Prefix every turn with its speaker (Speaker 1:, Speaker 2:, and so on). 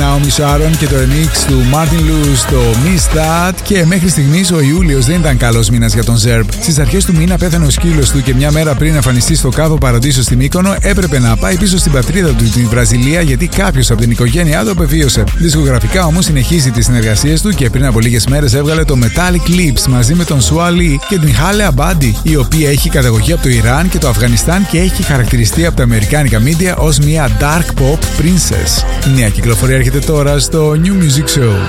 Speaker 1: Naomi Sharon και το remix του Martin Lewis στο Miss That. Και μέχρι στιγμής ο Ιούλιος δεν ήταν καλός μήνας για τον Zerb. Στις αρχές του μήνα πέθανε ο σκύλος του και μια μέρα πριν εμφανιστεί στο Κάβο Παραδείσο στη Μύκονο έπρεπε να πάει πίσω στην πατρίδα του, τη Βραζιλία, γιατί κάποιος από την οικογένειά του απεβίωσε. Δισκογραφικά όμως συνεχίζει τις συνεργασίες του και πριν από λίγες μέρες έβγαλε το Metallic Lips μαζί με τον Swali και την Hale Abadi, η οποία έχει καταγωγή από το Ιράν και το Αφγανιστάν και έχει χαρακτηριστεί από τα αμερικάνικα media ως μια dark pop princess. Η νέα κυκλοφορία έρχεται τώρα στο New Music Show.